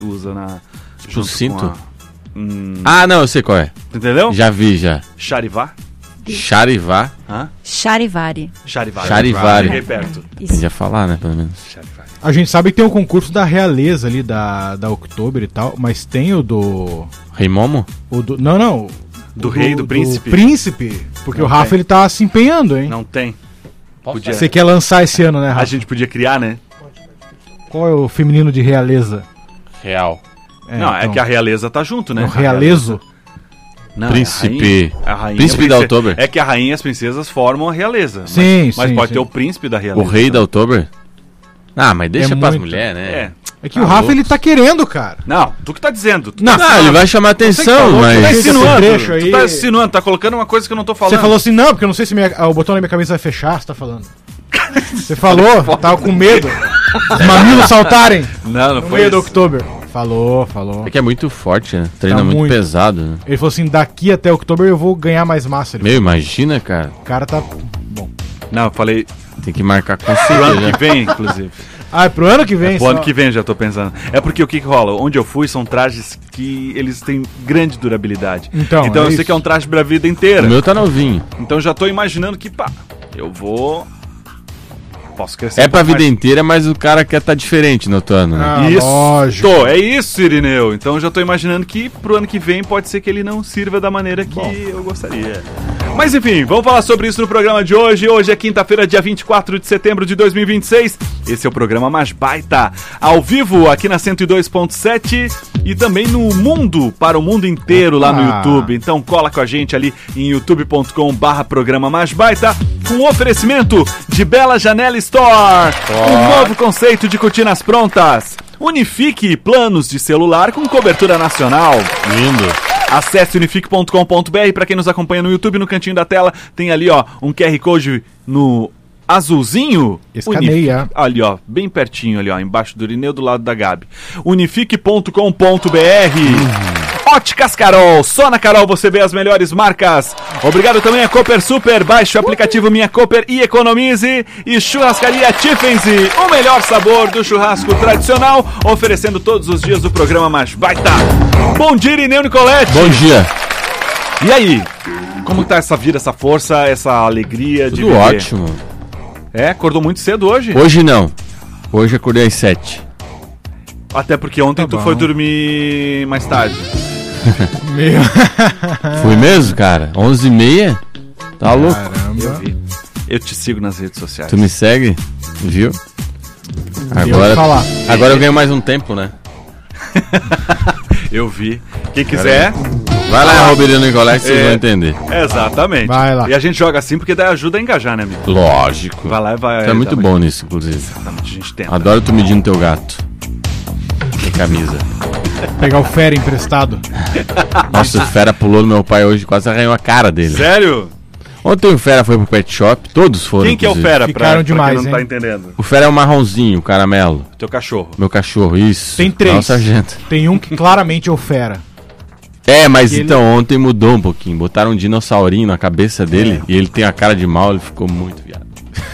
usa na... Tipo cinto? A... não, eu sei qual é. Entendeu? Já vi, já. Charivar. Charivar. Charivari. Charivari. Cheguei perto. Podia falar, né, pelo menos. Charivari. A gente sabe que tem o concurso da realeza ali, da Oktober e tal, mas tem o do... Rei Momo? Não. Do rei, do príncipe? Do príncipe, porque Não o Rafa tem. ele tá se empenhando, hein? Não tem. Podia. Você quer lançar esse ano, né, Rafa? A gente podia criar, né? Qual é o feminino de realeza? Real. Não, é então, que a realeza tá junto, né? o realezo? Não, Príncipe. a rainha, Príncipe da Oktober. É que a rainha e as princesas formam a realeza. Sim, mas sim, pode sim. ter o príncipe da realeza. O rei da Oktober? Ah, mas deixa É pras muito. mulheres, né? É. É que o Rafa ele tá querendo, cara. Não, tu que tá dizendo. Tu Não, tá Ele vai chamar atenção, Tu tá mas... esse insinuando. trecho aí- Tu tá insinuando, tá colocando uma coisa que eu não tô falando. Você falou assim, não, porque eu não sei se o botão da minha camisa vai fechar, você tá falando. Você falou, tava com medo. Os mamilos saltarem Não no foi meio do isso. Oktober. Falou. É que é muito forte, né? Treina Tá muito muito. pesado, né? Ele falou assim, daqui até Oktober eu vou ganhar mais massa. Ele Meu, imagina, cara. falou, o cara tá... Bom. Não, eu falei Tem que marcar com pro você ano já. que vem, inclusive. Ah, é pro ano que vem? Pro ano só? que vem já tô pensando. É porque o que rola? Onde eu fui são trajes que eles têm grande durabilidade. Então, eu é sei isso. que é um traje pra vida inteira. O meu tá novinho. Então já tô imaginando que, pá, eu vou... Posso crescer É um pra pouco vida mais. inteira, mas o cara quer tá diferente no outro ano, né? Ah, Isso, lógico. é isso, Irineu. Então eu já tô imaginando que pro ano que vem pode ser que ele não sirva da maneira que eu gostaria. Mas enfim, vamos falar sobre isso no programa de hoje. Hoje é quinta-feira, dia 24 de setembro de 2026. Esse é o programa Mais Baita, ao vivo aqui na 102.7 e também no mundo, para o mundo inteiro lá no YouTube. Então cola com a gente ali em youtube.com/programa Mais Baita, com oferecimento de Bela Janela Store. Um novo conceito de cortinas prontas. Unifique planos de celular com cobertura nacional. Lindo. Acesse unifique.com.br. Para quem nos acompanha no YouTube, no cantinho da tela, tem ali ó um QR Code no azulzinho. Escaneia. Unifique. Ali ó, bem pertinho ali ó, embaixo do Irineu, do lado da Gabi. Unifique.com.br. Óticas Carol, só na Carol você vê as melhores marcas. Obrigado também a Cooper Super, baixe o aplicativo Minha Cooper e economize. E Churrascaria Tiffenzy, o melhor sabor do churrasco tradicional, oferecendo todos os dias do programa Mais Baita. Bom dia, Irineu Nicolete. Bom dia. E aí, como tá essa vida, essa força, essa alegria de Tudo viver? ótimo. É, acordou muito cedo hoje? Hoje não. Hoje acordei às 7. Até porque ontem Tá tu bom. foi dormir mais tarde. Meu... Fui mesmo, cara? 11h30? Tá louco? Eu Caramba. vi. Eu te sigo nas redes sociais. Tu me segue? Viu? Eu vou falar. Agora eu ganho mais um tempo, né? Eu vi. Quem quiser, Vai lá, Roberino Nicolete, vocês vão entender. exatamente. Vai lá. E a gente joga assim porque daí ajuda a engajar, né, amigo? Lógico. Vai lá e vai. Tu é muito bom nisso, inclusive. Exatamente, a gente tenta. Adoro tu medindo teu gato. Tem camisa. Pegar o fera emprestado. Nossa, o Fera pulou no meu pai hoje, quase arranhou a cara dele. Sério? Ontem o Fera foi pro pet shop, todos foram. Quem que é o inclusive. fera? Ficaram demais, quem não tá hein? entendendo. O Fera é o marronzinho, o caramelo. Teu cachorro. Meu cachorro, isso. Tem 3. Não, sargento. Tem um que claramente é o fera. É, mas Ele- então ontem mudou um pouquinho. Botaram um dinossaurinho na cabeça dele e ele tem a cara de mal, ele ficou muito viado.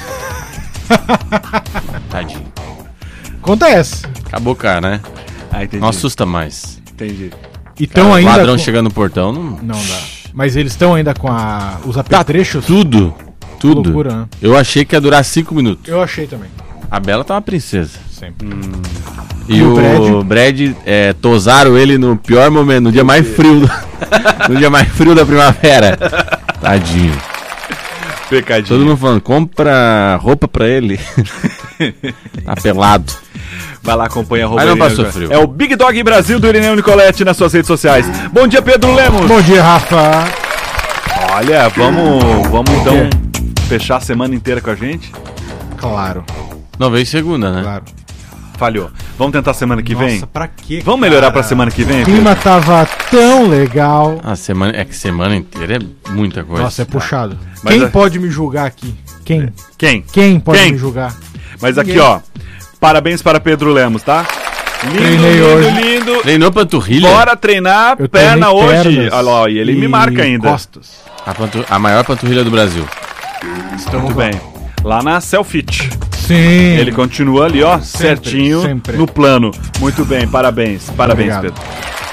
Tadinho. Acontece. Acabou, cara, né? Ah, entendi. Não assusta mais. Entendi. E estão ainda. Ladrão com- chegando no portão, não. Não dá. Mas eles estão ainda com os apetrechos. Tudo. Tudo. Loucura, né? Eu achei que ia durar 5 minutos. Eu achei também. A Bela tá uma princesa. Sempre. E E o o Brad, tosaram ele no pior momento, no dia mais frio. No dia mais frio da primavera. Tadinho. Pecadinho. Todo mundo falando, compra roupa pra ele. Tá pelado. Vai lá, acompanha a Mas não Irineu passou Nicolete. frio. É o Big Dog Brasil do Irineu Nicolete nas suas redes sociais. Bom dia, Pedro Lemos. Bom dia, Rafa. Olha, vamos então fechar a semana inteira com a gente? Claro, Não, veio segunda, né? claro. Falhou. Vamos tentar semana que vem? Nossa, pra quê? Vamos melhorar cara? pra semana que vem? O clima tava tão legal. A semana, é que semana inteira é muita coisa. Nossa, é puxado. Mas Quem é- pode me julgar aqui? Quem? Quem? Quem pode Quem? me julgar? Mas aqui, Ninguém. ó. Parabéns para Pedro Lemos, tá? Lindo, Treinei lindo, hoje. lindo. Treinou panturrilha? Bora treinar Eu perna treinei hoje. pernas Olha lá, e ele me marca ainda. Costas. A maior panturrilha do Brasil. Estamos Muito lá. bem. Lá na Selfit. Sim. Ele continua ali, ó, Sempre, certinho sempre. no plano. Muito bem, parabéns. Parabéns, Obrigado. Pedro.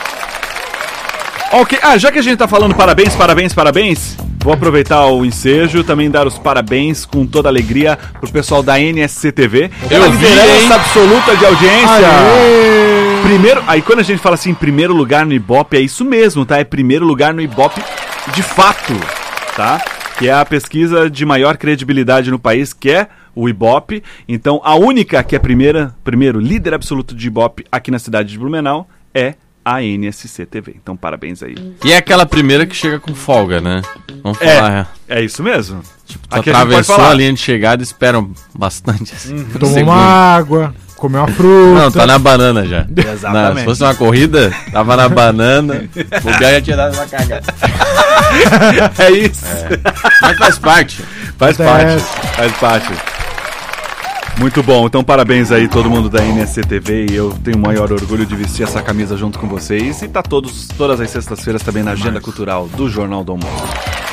Ok, já que a gente tá falando parabéns, vou aproveitar o ensejo, também dar os parabéns com toda alegria pro pessoal da NSC TV. Eu vi, hein? Absoluta de audiência. Aê! Primeiro, aí quando a gente fala assim, primeiro lugar no Ibope, é isso mesmo, tá? É primeiro lugar no Ibope de fato, tá? Que é a pesquisa de maior credibilidade no país, que é o Ibope. Então, a única que é primeiro líder absoluto de Ibope aqui na cidade de Blumenau é a NSC TV. Então, parabéns aí. E é aquela primeira que chega com folga, né? Vamos falar. É isso mesmo. Tipo, Aqui a gente pode atravessou falar. a linha de chegada e esperam bastante. Assim, Tomou segundo. uma água, comeu uma fruta. Não, tá na banana já. Exatamente. Não, se fosse uma corrida, tava na banana, o Gai ia tinha dado uma cagada. É isso. Mas faz parte. Faz parte. Muito bom, então parabéns aí todo mundo da NSC TV e eu tenho o maior orgulho de vestir essa camisa junto com vocês e tá todas as sextas-feiras também na agenda cultural do Jornal do Almoço.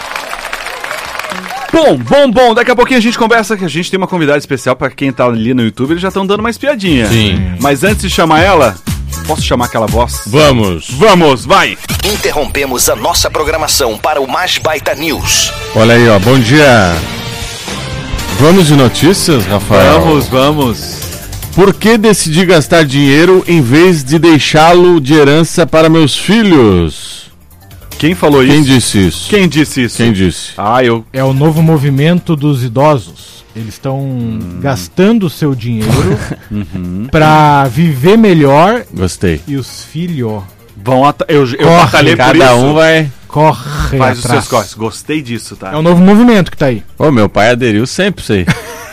Bom, daqui a pouquinho a gente conversa que a gente tem uma convidada especial pra quem tá ali no YouTube, eles já estão dando uma espiadinha. Sim. Mas antes de chamar ela, posso chamar aquela voz? Vamos, vai! Interrompemos a nossa programação para o Mais Baita News. Olha aí, ó, bom dia. Vamos de notícias, Rafael? Vamos. Por que decidi gastar dinheiro em vez de deixá-lo de herança para meus filhos? Quem falou Quem isso? disse isso? Quem disse isso? Quem disse? Eu... É o novo movimento dos idosos. Eles estão gastando o seu dinheiro pra viver melhor Gostei. e os filhos Eu Corre, batalhei por isso. Cada um vai... correm Faz os atrás. seus corres. Gostei disso, tá? É o novo movimento que tá aí. Ô, meu pai aderiu sempre isso aí.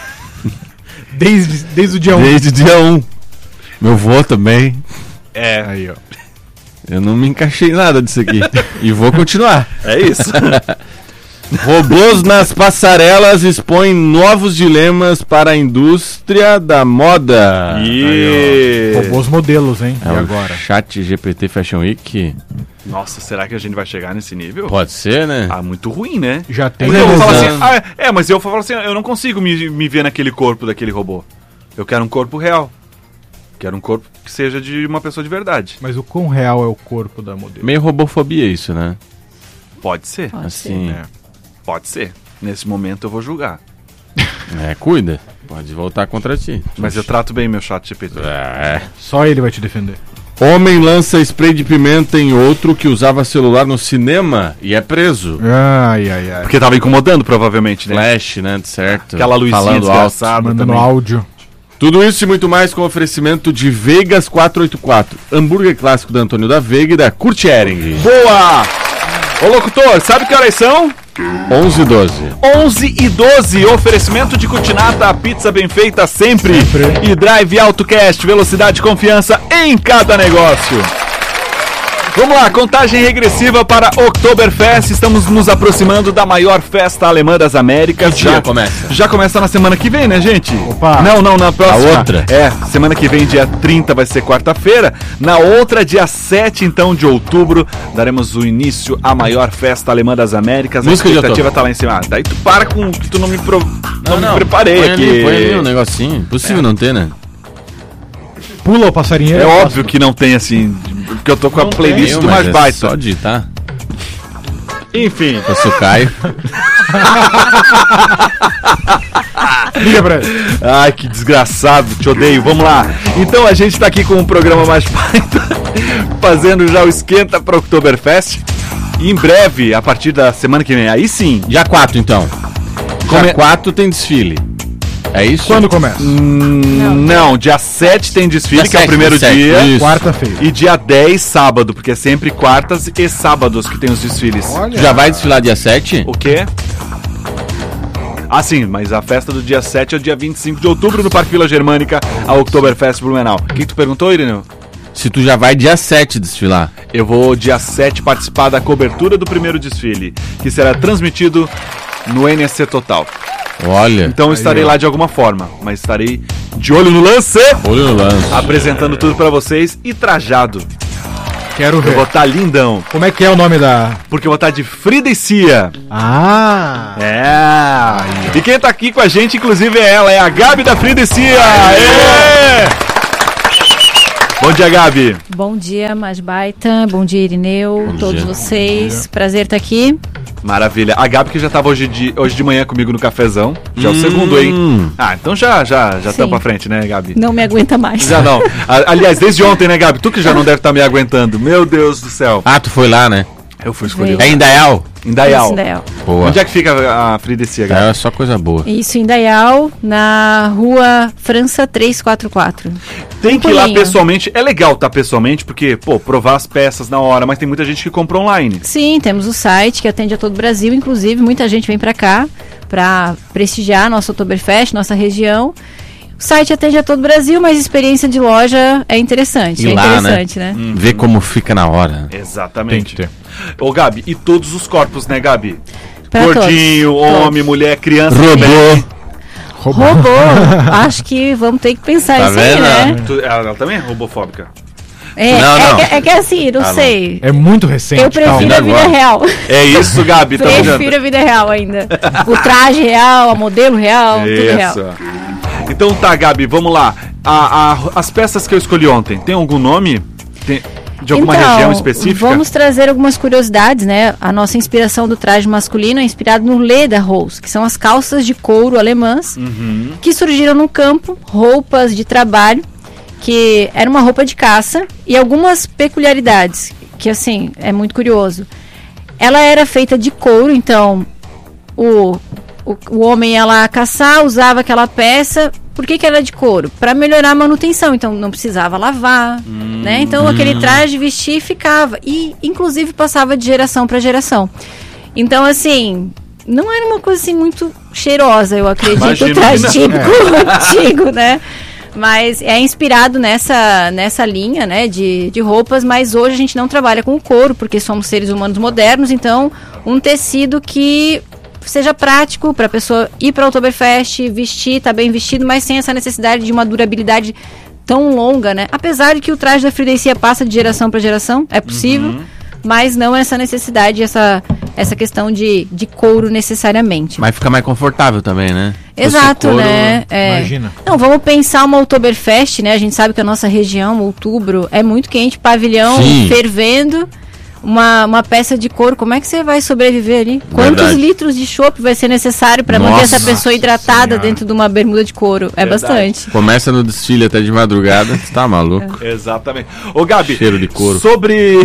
Desde o dia 1. Desde dia 1. Meu vô também. Aí, ó. Eu não me encaixei em nada disso aqui. E vou continuar. É isso. Robôs nas passarelas expõem novos dilemas para a indústria da moda. Robôs modelos, hein? É E o agora? Chat GPT Fashion Week. Nossa, será que a gente vai chegar nesse nível? Pode ser, né? Muito ruim, né? Já tem. Mas eu vou falar Beleza. assim, mas eu falo assim, eu não consigo me ver naquele corpo daquele robô. Eu quero um corpo real. Quero um corpo que seja de uma pessoa de verdade. Mas o quão real é o corpo da modelo? Meio robofobia isso, né? Pode ser. Assim, Pode ser. Nesse momento eu vou julgar. cuida. Pode voltar contra ti. Mas eu trato bem meu chat GPT. Só ele vai te defender. Homem lança spray de pimenta em outro que usava celular no cinema e é preso. Ai. Porque tava incomodando, provavelmente, né? Flash, né? Certo. Aquela luzinha Falando alto. desgraçada Mandando também. áudio. Tudo isso e muito mais com oferecimento de Vegas 484, hambúrguer clássico da Antônio da Veiga e da Kurt Ehring. Boa! Ô, locutor, sabe que horas são? 11 e 12. 11 e 12, oferecimento de Cutinata, pizza bem feita sempre. E Drive AutoCast, velocidade e confiança em cada negócio. Vamos lá, contagem regressiva para Oktoberfest. Estamos nos aproximando da maior festa alemã das Américas. dia começa? Já começa na semana que vem, né, gente? Opa. Não, na próxima. A outra? Semana que vem, dia 30, vai ser quarta-feira. Na outra, dia 7, então, de outubro, daremos o início à maior festa alemã das Américas. Música a de expectativa outubro. tá lá em cima. Daí tu para com que tu não me preparei põe aqui. Ali, põe ali um negocinho. Impossível não ter, né? Pula o passarinheiro. É óbvio que não tem assim, porque eu tô com a playlist Tem, do mas mais é baita. só digitar. Enfim. Eu sou o Caio. Liga pra ele. Ai, que desgraçado, te odeio. Vamos lá. Então a gente tá aqui com o programa mais baita, fazendo já o esquenta para o Oktoberfest. E em breve, a partir da semana que vem, aí sim. Dia 4, então. Dia 4 tem desfile. É isso? Quando começa? Não, dia 7 tem desfile, Dia que é o 7, primeiro dia 7, dia. isso. Quarta-feira. E dia 10, sábado, porque é sempre quartas e sábados que tem os desfiles. Olha. Já vai desfilar dia 7? O quê? Ah, sim, mas a festa do dia 7 é o dia 25 de outubro no Parque Vila Germânica, a Oktoberfest Blumenau. O que tu perguntou, Irineu? Se tu já vai dia 7 desfilar. Eu vou dia 7 participar da cobertura do primeiro desfile, que será transmitido no NSC Total. Olha. Então eu estarei lá de alguma forma, mas estarei de olho no lance, Olho no lance. apresentando tudo pra vocês e trajado. Quero ver. Eu vou estar lindão. Como é que é o nome da... Porque eu vou estar de Frida e Cia. Ah! É. E quem tá aqui com a gente, inclusive, é ela. É a Gabi da Frida e Cia. Aê! Bom dia, Gabi. Bom dia, Masbaita. Bom dia, Irineu. Todos vocês. Prazer estar aqui. Maravilha. A Gabi que já tava hoje de manhã comigo no cafezão. Já é o segundo, hein? Ah, então já estamos pra frente, né, Gabi? Não me aguenta mais. Já não. Aliás, desde ontem, né, Gabi? Tu que já não deve estar me aguentando. Meu Deus do céu. Ah, tu foi lá, né? Eu fui escolher. É em Indaial? Indaial. Boa. Onde é que fica a Frida e Cia, Gabi? É só coisa boa. Isso, em Indaial, na rua França 344. Tem que ir lá pessoalmente. É legal estar pessoalmente, porque, provar as peças na hora, mas tem muita gente que compra online. Sim, temos o site que atende a todo o Brasil, inclusive muita gente vem pra cá pra prestigiar nosso Oktoberfest, nossa região. O site atende a todo o Brasil, mas a experiência de loja é interessante. E é lá, interessante, né? Ver como fica na hora. Exatamente. Tem que ter. Ô, Gabi, e todos os corpos, né, Gabi? Pra Gordinho, todos. homem, mulher, criança. Robô. Robô. Acho que vamos ter que pensar Tá nisso aí, vendo? né? Ela também é robofóbica. Não. É que assim, não sei. É muito recente. Eu prefiro a vida agora. real. É isso, Gabi. Tá Prefiro a vida real ainda. O traje real, a modelo real, tudo real. Isso. Então tá, Gabi, vamos lá. As peças que eu escolhi ontem, tem algum nome? De alguma região específica? Vamos trazer algumas curiosidades, né? A nossa inspiração do traje masculino é inspirado no Lederhose, que são as calças de couro alemãs, que surgiram no campo, roupas de trabalho, que era uma roupa de caça, e algumas peculiaridades, que assim, é muito curioso. Ela era feita de couro, então o homem ia lá caçar, usava aquela peça. Por que era de couro? Para melhorar a manutenção, então não precisava lavar, né? Então aquele traje vestia e ficava, e inclusive passava de geração para geração. Então assim, não era uma coisa assim muito cheirosa, eu acredito, o traje típico antigo, né? Mas é inspirado nessa linha, né, de roupas, mas hoje a gente não trabalha com o couro, porque somos seres humanos modernos, então um tecido que seja prático para a pessoa ir para o Oktoberfest, vestir, tá bem vestido, mas sem essa necessidade de uma durabilidade tão longa, né? Apesar de que o traje da Frida e Cia passa de geração para geração, é possível, mas não essa necessidade, essa questão de couro necessariamente. Mas fica mais confortável também, né? Exato, couro, né? Imagina. Não, vamos pensar uma Oktoberfest, né? A gente sabe que a nossa região, outubro, é muito quente, pavilhão fervendo. Uma peça de couro, como é que você vai sobreviver ali? Quantos litros de chopp vai ser necessário para manter essa pessoa hidratada dentro de uma bermuda de couro? É bastante. Começa no desfile até de madrugada, você tá maluco? Exatamente. Ô, Gabi, cheiro de couro. Sobre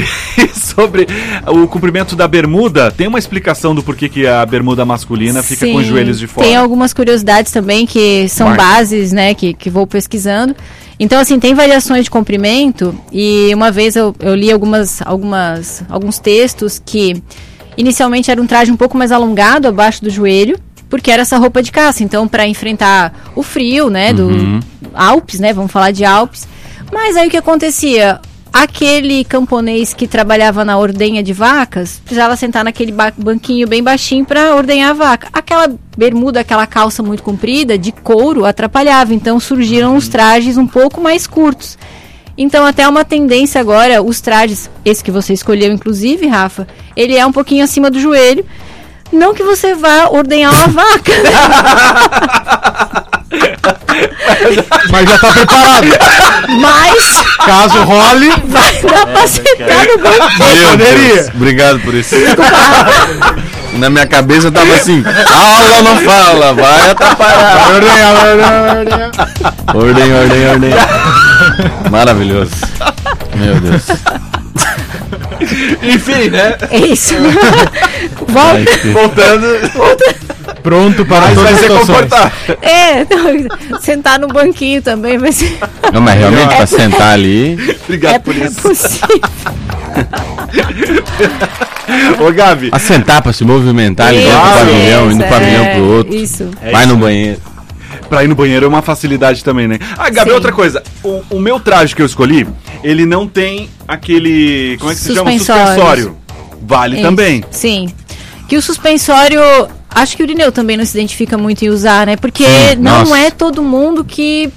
o comprimento da bermuda, tem uma explicação do porquê que a bermuda masculina fica com os joelhos de fora? Tem algumas curiosidades também que são bases, né, que vou pesquisando. Então, assim, tem variações de comprimento, e uma vez eu li alguns textos que inicialmente era um traje um pouco mais alongado abaixo do joelho, porque era essa roupa de caça, então para enfrentar o frio, né, do Alpes, né, vamos falar de Alpes. Mas aí o que acontecia? Aquele camponês que trabalhava na ordenha de vacas precisava sentar naquele banquinho bem baixinho para ordenhar a vaca. Aquela bermuda, aquela calça muito comprida, de couro, atrapalhava. Então surgiram os trajes um pouco mais curtos. Então até uma tendência agora, os trajes, esse que você escolheu inclusive, Rafa, ele é um pouquinho acima do joelho. Não que você vá ordenhar uma vaca. Mas já tá preparado. Mas caso role, vai dar pra sentar no banquinho. Poderia. Obrigado por isso. Na minha cabeça tava assim, aula não fala, vai atrapalhar. Ordem. Maravilhoso. Meu Deus. Enfim, né? É isso. Voltando. Pronto para todas as situações. Sentar no banquinho também vai ser. Não, mas realmente para sentar ali. Obrigado por isso. É possível. Ô, Gabi. A sentar para se movimentar ali dentro do pavilhão, indo do pavilhão pro outro. Isso. Vai no banheiro. Pra ir no banheiro é uma facilidade também, né? Ah, Gabi, outra coisa. O meu traje que eu escolhi, ele não tem aquele... Como é que se chama? Suspensório. Vale também. Sim. Que o suspensório... Acho que o Irineu também não se identifica muito em usar, né? Porque não é todo mundo que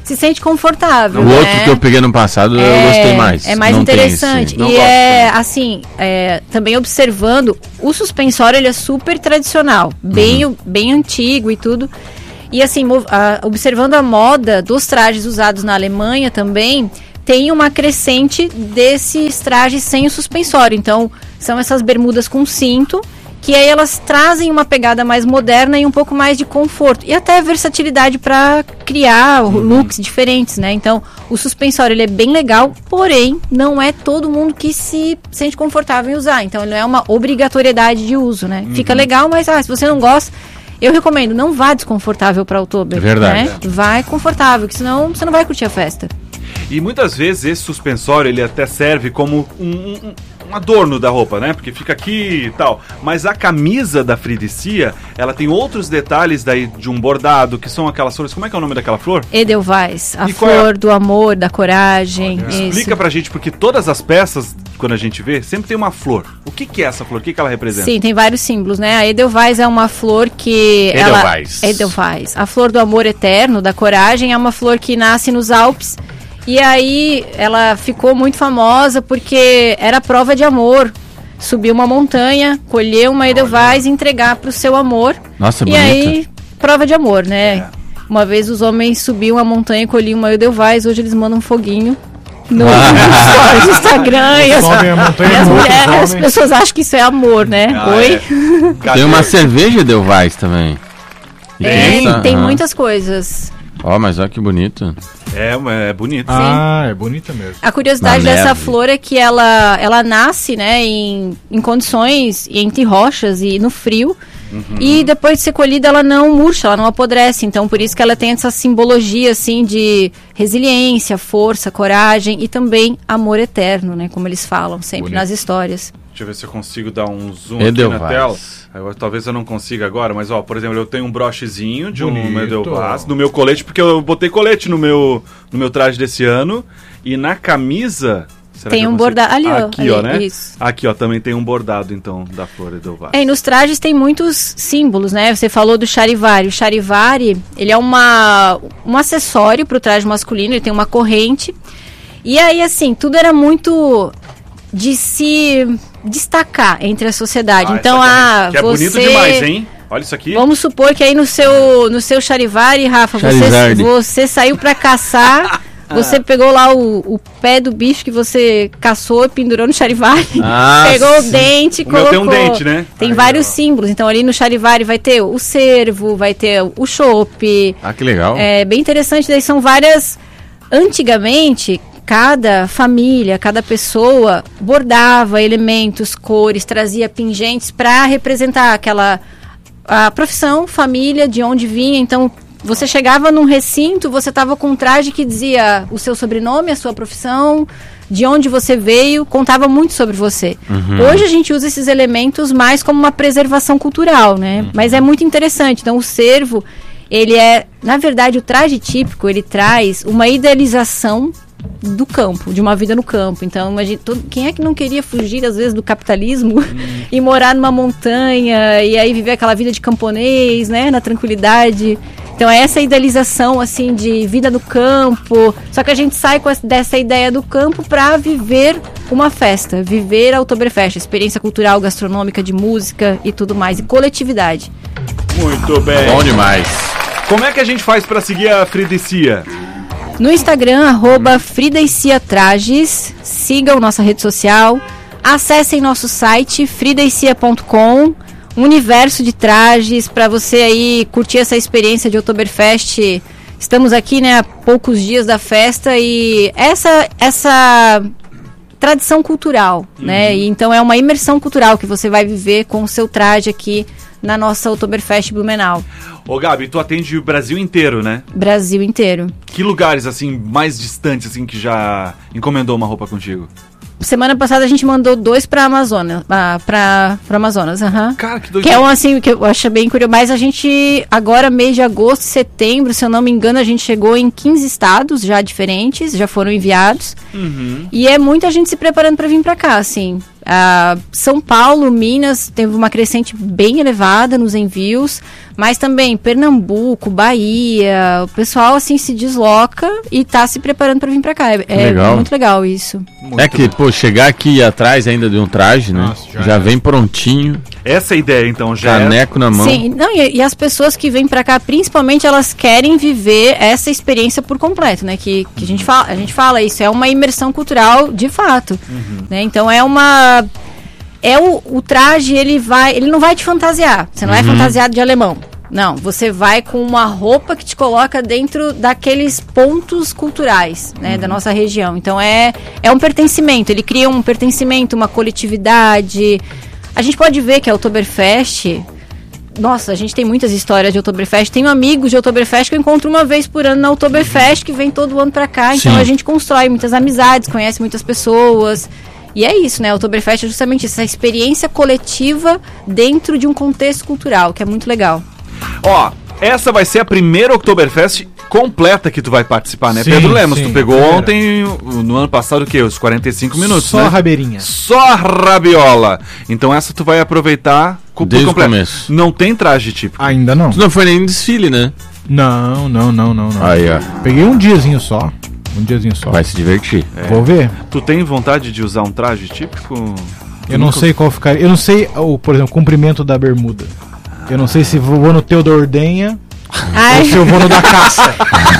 se sente confortável. O né? outro que eu peguei no passado, eu gostei mais. É mais Não tem interessante. esse- Não E gosto assim, também observando, o suspensório ele é super tradicional, bem antigo e tudo. E assim, observando a moda dos trajes usados na Alemanha também, tem uma crescente desses trajes sem o suspensório. Então, são essas bermudas com cinto, que aí elas trazem uma pegada mais moderna e um pouco mais de conforto. E até versatilidade para criar looks diferentes, né? Então, o suspensório ele é bem legal, porém, não é todo mundo que se sente confortável em usar. Então, ele não é uma obrigatoriedade de uso, né? Fica legal, mas se você não gosta, eu recomendo, não vá desconfortável para outubro. É verdade. Né? Vai confortável, que senão você não vai curtir a festa. E muitas vezes esse suspensório ele até serve como um adorno da roupa, né? Porque fica aqui e tal. Mas a camisa da Fridicia, ela tem outros detalhes daí de um bordado, que são aquelas flores. Como é que é o nome daquela flor? Edelweiss, a E qual é a- flor do amor, da coragem. Explica pra gente, porque todas as peças, quando a gente vê, sempre tem uma flor. O que é essa flor? O que ela representa? Sim, tem vários símbolos, né? A Edelweiss é uma flor que... Edelweiss. Edelweiss. A flor do amor eterno, da coragem, é uma flor que nasce nos Alpes. E aí ela ficou muito famosa porque era prova de amor. Subir uma montanha, colher uma Edelweiss e entregar pro seu amor. Nossa, E bonita. aí, prova de amor, né? Uma vez os homens subiam a montanha e colhiam uma Edelweiss, hoje eles mandam um foguinho no stories do Instagram e as, Sobem a montanha e as com outros mulheres, as homens. pessoas acham que isso é amor, né? Oi? Tem uma cerveja Edelweiss também. E Tem aham. muitas coisas. Ó, mas olha que bonito. É bonito. Ah, é bonita mesmo. A curiosidade Na dessa neve. flor é que ela nasce, né, em condições entre rochas e no frio. E depois de ser colhida, ela não murcha, ela não apodrece. Então, por isso que ela tem essa simbologia, assim, de resiliência, força, coragem e também amor eterno, né? Como eles falam sempre Bonito. nas histórias. Deixa eu ver se eu consigo dar um zoom Edelweiss. aqui na tela. Talvez eu não consiga agora, mas ó, por exemplo, eu tenho um brochezinho de um Bonito. Edelweiss no meu colete, porque eu botei colete no meu traje desse ano. E na camisa... será Tem que eu um consigo? bordado- ali, ó, Aqui, ó, ali, né? isso. Aqui, ó, também tem um bordado, então, da flor Edelweiss. E nos trajes tem muitos símbolos, né? Você falou do charivari. O charivari, ele é um acessório para o traje masculino, ele tem uma corrente. E aí, assim, tudo era muito de se destacar entre a sociedade. Então, exatamente. Que é você... bonito demais, hein? Olha isso aqui. Vamos supor que aí no seu charivari, Rafa, Charizard. você saiu para caçar... Você pegou lá o pé do bicho que você caçou e pendurou no charivari. Ah, Pegou o sim. dente e O meu colocou. tem um dente, né? Tem Aí, vários ó. símbolos. Então ali no charivari vai ter o cervo, vai ter o chope. Ah, que legal. É bem interessante. Daí são várias... Antigamente, cada família, cada pessoa bordava elementos, cores, trazia pingentes para representar a profissão, família, de onde vinha. Então... Você chegava num recinto, você estava com um traje que dizia o seu sobrenome, a sua profissão, de onde você veio, contava muito sobre você. Hoje a gente usa esses elementos mais como uma preservação cultural, né? Mas é muito interessante. Então o cervo, ele é, na verdade, o traje típico, ele traz uma idealização do campo, de uma vida no campo. Então, imagina, quem é que não queria fugir, às vezes, do capitalismo e morar numa montanha e aí viver aquela vida de camponês, né? Na tranquilidade. Então, é essa idealização, assim, de vida no campo. Só que a gente sai dessa ideia do campo para viver uma festa, viver a Oktoberfest, experiência cultural, gastronômica, de música e tudo mais, e coletividade. Muito bem. Bom demais. Como é que a gente faz pra seguir a Fridicia? No Instagram, @FridaiCiaTrajes, sigam nossa rede social, acessem nosso site, fridaicia.com, universo de trajes, para você aí curtir essa experiência de Oktoberfest. Estamos aqui, né, há poucos dias da festa e essa tradição cultural, né? E então é uma imersão cultural que você vai viver com o seu traje aqui na nossa Oktoberfest Blumenau. Ô Gabi, tu atende o Brasil inteiro, né? Brasil inteiro. Que lugares, assim, mais distantes, assim, que já encomendou uma roupa contigo? Semana passada a gente mandou 2 para Amazonas, para Amazonas, Cara, que Que doideira. é um assim que eu acho bem curioso, mas a gente agora mês de agosto, setembro, se eu não me engano, a gente chegou em 15 estados já diferentes, já foram enviados. E é muita gente se preparando para vir para cá, assim. São Paulo, Minas, teve uma crescente bem elevada nos envios, mas também Pernambuco, Bahia, o pessoal assim se desloca e tá se preparando para vir para cá. Legal. Muito legal isso. Chegar aqui atrás ainda de um traje, né? Nossa, já vem prontinho, Essa é a ideia, então, já caneco na mão. Sim, não, e as pessoas que vêm para cá, principalmente, elas querem viver essa experiência por completo, né? Que a gente fala isso, é uma imersão cultural de fato, né? Então o traje, ele não vai te fantasiar, você não é fantasiado de alemão. Não, você vai com uma roupa que te coloca dentro daqueles pontos culturais, né, da nossa região. Então é um pertencimento, ele cria um pertencimento, uma coletividade. A gente pode ver que a Oktoberfest, nossa, a gente tem muitas histórias de Oktoberfest. Tenho amigos de Oktoberfest que eu encontro uma vez por ano na Oktoberfest, que vem todo ano pra cá. Então Sim. a gente constrói muitas amizades, conhece muitas pessoas. E é isso, né? A Oktoberfest é justamente essa experiência coletiva dentro de um contexto cultural, que é muito legal. Ó, essa vai ser a primeira Oktoberfest completa que tu vai participar, né? Sim, Pedro Lemos, sim, tu pegou primeira. ontem, no ano passado, o quê? Os 45 minutos, Só né? a rabeirinha. Só a rabiola. Então essa tu vai aproveitar por Desde o completo. começo. Não tem traje típico. Ainda não. Tu não foi nem em desfile, né? Não. Aí, ó. Peguei um diazinho só. Vai se divertir. Vou ver. Tu tem vontade de usar um traje típico? Eu não sei qual ficaria. Eu não sei, por exemplo, o comprimento da bermuda. Eu não sei se vou no Teodor Ordenha ou se eu vou no da Caça.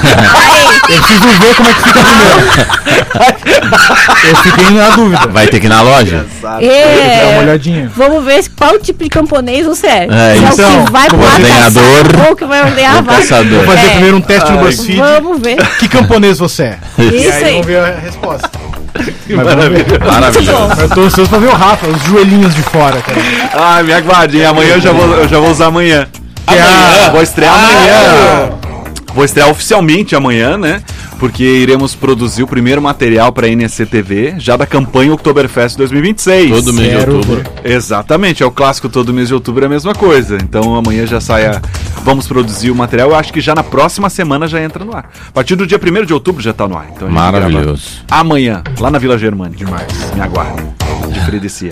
Eu preciso ver como é que fica primeiro. Eu fiquei na dúvida. Vai ter que ir na loja? Dá uma olhadinha. Vamos ver qual tipo de camponês você é. É, Se então, é o que vai o pra ordenhador, caçar ou que vai ordenhar a o vaca. caçador. Vou fazer primeiro um teste no BuzzFeed. Vamos ver. Que camponês você é? E Isso aí aí. vamos ver a resposta. Mas vamos ver. Maravilhoso. Eu tô ansioso pra ver o Rafa, os joelhinhos de fora, cara. Ah, me aguarde, hein? Amanhã eu já vou usar amanhã. Vou estrear amanhã. Vou estrear oficialmente amanhã, né? Porque iremos produzir o primeiro material para a NSC-TV, já da campanha Oktoberfest 2026. Todo mês de Quero outubro. Exatamente, é o clássico todo mês de outubro, é a mesma coisa. Então amanhã já vamos produzir o material, eu acho que já na próxima semana já entra no ar. A partir do dia 1º de outubro já tá no ar. Então a gente Maravilhoso. grava amanhã, lá na Vila Germânica. Demais. Me aguarde. De Fredecia.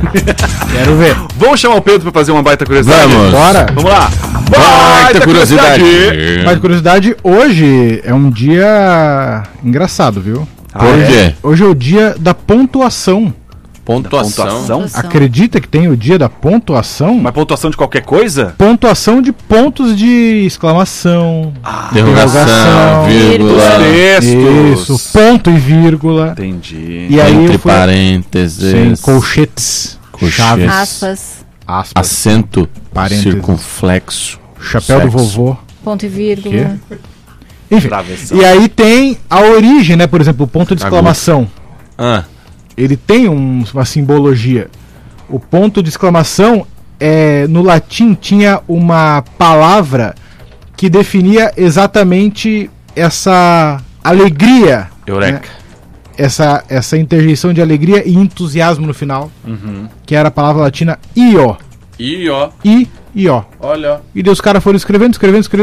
Quero ver. Vamos chamar o Pedro para fazer uma baita curiosidade? Vamos. Bora. Vamos lá. Baita curiosidade. Mas curiosidade, hoje é um dia engraçado, viu? Por quê? Hoje é o dia da pontuação. Pontuação. Acredita que tem o dia da pontuação? Mas pontuação de qualquer coisa? Pontuação de pontos de exclamação, Interrogação, vírgula, Textos. isso, ponto e vírgula. Entendi. E aí entre eu fui... parênteses, Sim, colchetes, chaves, Aspas, aspas, acento Parênteses. circunflexo, chapéu do sexo. vovô. ponto e vírgula. Enfim, Travessão. e aí tem a origem, né? Por exemplo, o ponto de exclamação. Ah, Ele tem uma simbologia. O ponto de exclamação, no latim, tinha uma palavra que definia exatamente essa alegria. eureka. Né? Essa interjeição de alegria e entusiasmo no final, que era a palavra latina io. E ó, I-I-O. olha. E daí os caras foram escrevendo,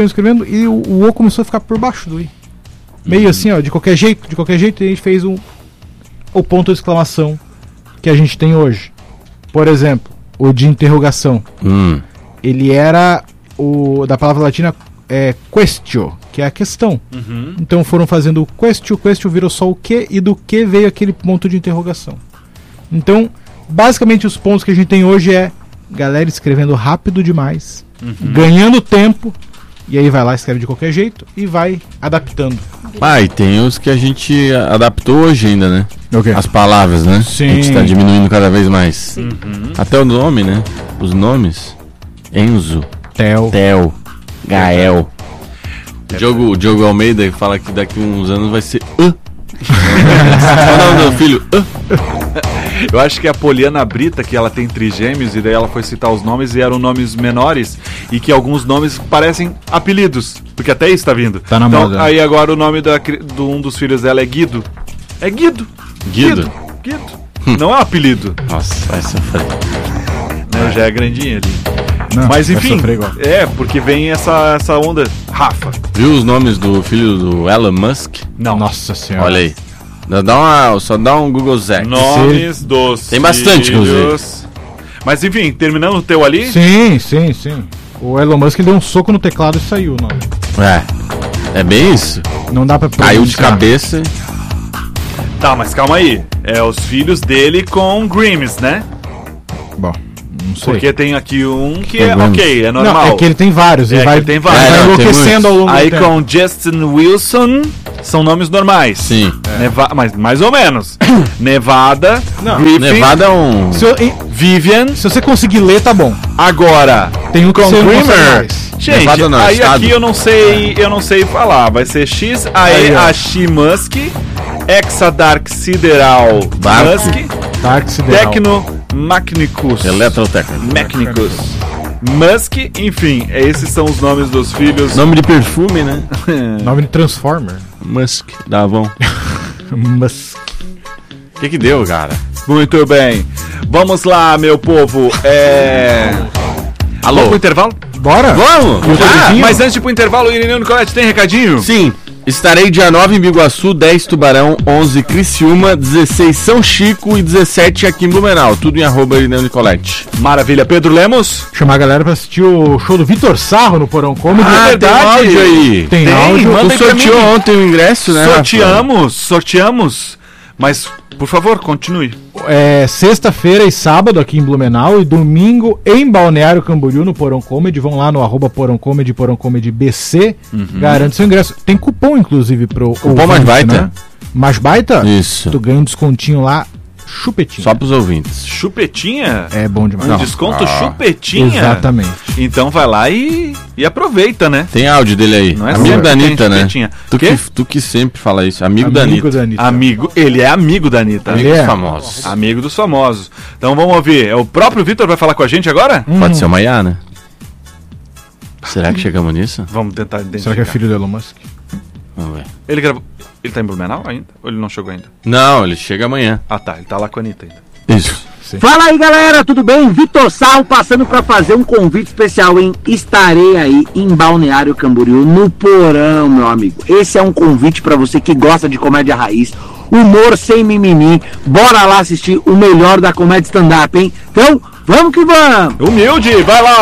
e o O começou a ficar por baixo do I. Meio assim, ó, de qualquer jeito, e a gente fez o ponto de exclamação que a gente tem hoje. Por exemplo, o de interrogação. Ele era da palavra latina questio, que é a questão. Então foram fazendo o questio virou só o que, e do que veio aquele ponto de interrogação. Então, basicamente os pontos que a gente tem hoje galera escrevendo rápido demais, ganhando tempo, e aí vai lá, escreve de qualquer jeito e vai adaptando. Ah, e tem os que a gente adaptou hoje ainda, né? O quê? As palavras, né? Sim. A gente tá diminuindo cada vez mais. Até o nome, né? Os nomes. Enzo, Theo, Gael. O Diogo Almeida fala que daqui uns anos vai ser Qual é o nome do filho? Eu acho que a Poliana Brita, que ela tem trigêmeos, e daí ela foi citar os nomes e eram nomes menores, e que alguns nomes parecem apelidos, porque até isso tá vindo. Tá na então, moda. aí agora o nome de um dos filhos dela é Guido. É Guido. Guido? Guido. Não é um apelido, Nossa, vai sofrer. né? Já é grandinho ali. Não, Mas vai enfim, sofrer igual. porque vem essa onda. Rafa. Viu os nomes do filho do Elon Musk? Não. Nossa senhora. Olha aí. Só dá um Google Zé. Nomes dos Tem bastante, inclusive. Mas enfim, terminando o teu ali. Sim. O Elon Musk deu um soco no teclado e saiu o nome. É bem isso. Não dá pra Caiu de cabeça. Tá, mas calma aí. É os filhos dele com Grimes, né? Bom, não sei. Porque tem aqui um que é Grimes. ok, é normal. Não, é que ele tem vários. Ele vai, que ele tem vários. vai É, não, tem enlouquecendo ao longo Aí do tempo. com Justin Wilson são nomes normais. Sim. Mas mais ou menos. Nevada, Não, Griffin, Nevada é um... Vivian. Se você conseguir ler, tá bom. Agora, Tem um que com você não consegue Grimmer. mais. Gente, Nevada não, aí estado. aqui eu não sei falar. Vai ser X, Aí, ó. Ashi Musk, Exadark Sideral Dark. Musk, Dark Sideral. Tecno Magnicus. Eletrotécnico. Magnicus. Musk, enfim, esses são os nomes dos filhos. Nome de perfume, né? Nome de Transformer. Musk. Davão. Musk. O que deu, cara? Muito bem. Vamos lá, meu povo. Vamos pro intervalo? Bora? Vamos! Mas antes de ir pro intervalo, o Irineu Nicolete tem recadinho? Sim. Estarei dia 9 em Biguaçu, 10 Tubarão, 11 Criciúma, 16 São Chico e 17 aqui em Blumenau. Tudo em @Irineu Nicolete. Maravilha. Pedro Lemos? Chamar a galera pra assistir o show do Vitor Sarro no Porão Comedy. verdade. tem áudio aí. Tem Tem, áudio. manda Tu aí pra sorteou mim. ontem o ingresso, né? Rafa? Sorteamos. Mas, por favor, continue. Sexta-feira e sábado aqui em Blumenau e domingo em Balneário Camboriú no Porão Comedy. Vão lá no @Porão Comedy, Porão Comedy BC. Garante seu ingresso. Tem cupom, inclusive, pro Cupom Mais Baita. né? Mais Baita? Isso. Tu ganha um descontinho lá, chupetinho. Só pros ouvintes. Chupetinha? É bom demais. Um desconto chupetinha? Exatamente. Então vai lá e aproveita, né? Tem áudio dele aí. Não é amigo só da que tem Anitta, né? chupetinha. Tu Quê? que sempre fala isso. Amigo da Anitta. Amigo, ele é amigo da Anitta. Ele Amigos é. famosos. Amigo dos famosos. Então vamos ouvir. O próprio Vitor vai falar com a gente agora? Pode ser uma IA, né? Será que chegamos nisso? Vamos tentar identificar. Será que é filho do Elon Musk? Vamos ver. Ele gravou. Ele tá em Blumenau ainda? Ou ele não chegou ainda? Não, ele chega amanhã. Ah tá, ele tá lá com a Anitta ainda. Isso. Fala aí, galera, tudo bem? Vitor Sarro passando para fazer um convite especial, hein? Estarei aí em Balneário Camboriú, no Porão, meu amigo. Esse é um convite para você que gosta de comédia raiz, humor sem mimimi. Bora lá assistir o melhor da comédia stand-up, hein? Então, vamos que vamos! Humilde, vai lá,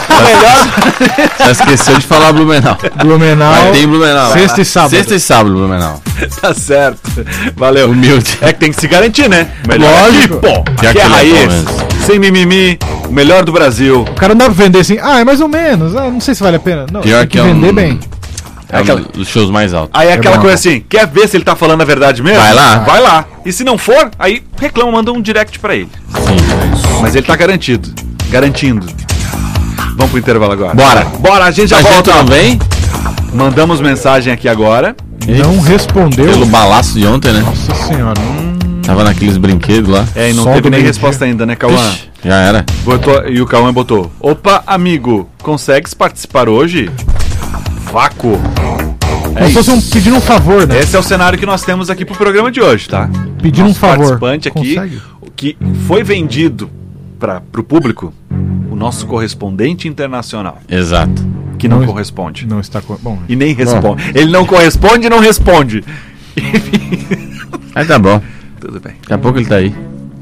ó. Só esqueceu de falar Blumenau. Blumenau. Mas tem Blumenau. Sexta e sábado. Sexta e sábado, Blumenau. Tá certo. Valeu. Humilde. É que tem que se garantir, né? Melhor Lógico. aqui, pô. Pior Aqui é que ele é bom raiz. mesmo. Sem mimimi. O melhor do Brasil. O cara não dá pra vender assim, é mais ou menos, não sei se vale a pena. Não, Pior tem que que é vender um- bem. É um dos shows mais altos. Aí é aquela bom. coisa assim, quer ver se ele tá falando a verdade mesmo? Vai lá. Vai lá. E se não for, aí reclama, manda um direct pra ele. Sim. Mas ele tá garantido. Garantindo. Vamos pro intervalo agora. Bora. Bora, a gente já A gente volta. também, Mandamos mensagem aqui agora. Não respondeu. pelo balaço de ontem, né? Nossa senhora. Tava naqueles brinquedos lá. É, e não Sol teve do nem meio-dia. resposta ainda, né, Cauã? Ixi, já era. E o Cauã botou: opa, amigo, consegues participar hoje? Vácuo. Como se fosse pedindo um favor, né? Esse é o cenário que nós temos aqui pro programa de hoje, tá? Pedindo um Nosso favor. participante aqui, Consegue? que foi vendido pro público, o nosso correspondente internacional, Exato. que não Não- corresponde. Não está. Bom, E nem responde. Ele não corresponde e não responde. Aí tá bom. Tudo bem. Daqui a pouco ele tá aí.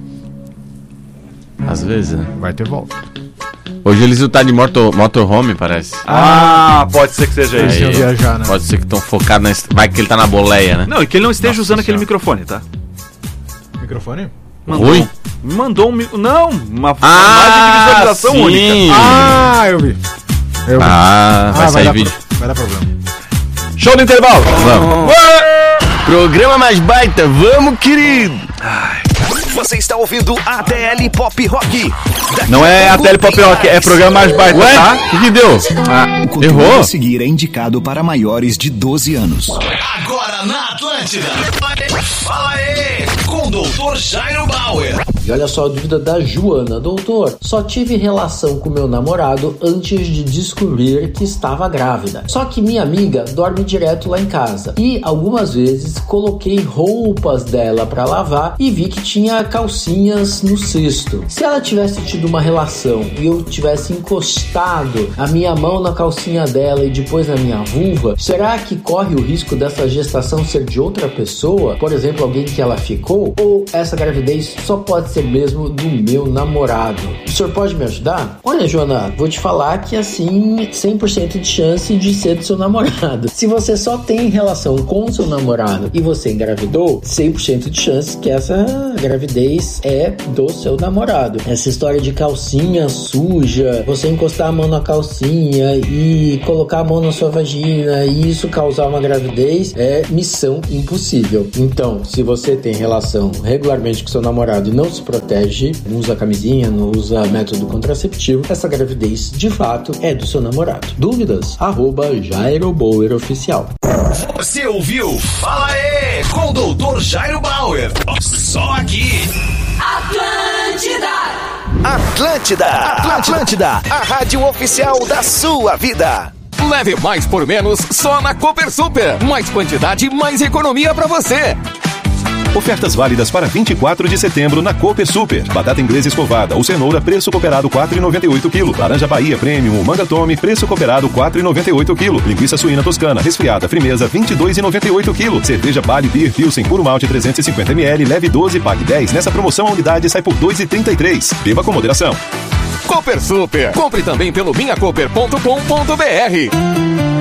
Às vezes, né? vai ter volta. Hoje eles estão de motorhome, parece. Ah, pode ser que seja Eles isso. iam viajar, né? Pode ser que estão focados na... Vai que ele tá na boleia, né? Não, e que ele não esteja Nossa usando aquele Senhora. microfone, tá? Microfone? Ruim? Mandou uma imagem de Ah, visualização sim. única. Ah, eu vi. Eu vi. Vai sair dar vídeo. Vai dar problema. Show do intervalo. Vamos. Programa mais baita, vamos, querido! Você está ouvindo ATL Pop Rock. Não é a Tele Pop Rock, é programa mais baita, Ué? tá? O que deu? O conteúdo Errou? a seguir é indicado para maiores de 12 anos. Agora na Atlântida. Fala aí, com o Dr. Jairo Bauer. Olha só a dúvida da Joana. Doutor, só tive relação com meu namorado antes de descobrir que estava grávida. Só que minha amiga dorme direto lá em casa. E algumas vezes coloquei roupas dela para lavar e vi que tinha calcinhas no cesto. Se ela tivesse tido uma relação e eu tivesse encostado a minha mão na calcinha dela e depois na minha vulva, será que corre o risco dessa gestação ser de outra pessoa? Por exemplo, alguém que ela ficou? Ou essa gravidez só pode ser mesmo do meu namorado? O senhor pode me ajudar? Olha, Joana, vou te falar que assim, 100% de chance de ser do seu namorado. Se você só tem relação com o seu namorado e você engravidou, 100% de chance que essa gravidez é do seu namorado. Essa história de calcinha suja, você encostar a mão na calcinha e colocar a mão na sua vagina e isso causar uma gravidez é missão impossível. Então, se você tem relação regularmente com seu namorado e não se protege, não usa camisinha, não usa método contraceptivo, essa gravidez de fato é do seu namorado. Dúvidas? @Jairo Bauer Oficial. Você ouviu? Fala aí com o Dr. Jairo Bauer. Só aqui. Atlântida, a rádio oficial da sua vida. Leve mais por menos só na Cooper Super. Mais quantidade, mais economia pra você. Ofertas válidas para 24 de setembro na Cooper Super. Batata inglesa escovada ou cenoura, preço cooperado 4,98 kg. Laranja Bahia Premium ou Manga Tome, preço cooperado 4,98 kg. Linguiça suína toscana, resfriada, Frimeza, 22,98 kg. Cerveja Bali Beer Pilsen, puro malte 350 ml, leve 12, pague 10. Nessa promoção a unidade sai por 2,33. Beba com moderação. Cooper Super. Compre também pelo minhacooper.com.br.